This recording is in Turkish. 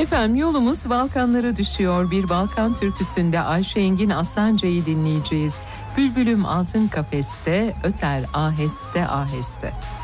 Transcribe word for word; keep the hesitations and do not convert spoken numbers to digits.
Efendim yolumuz Balkanlara düşüyor. Bir Balkan türküsünde Ayşe Engin Aslanca'yı dinleyeceğiz. Bülbülüm altın kafeste, öter aheste aheste.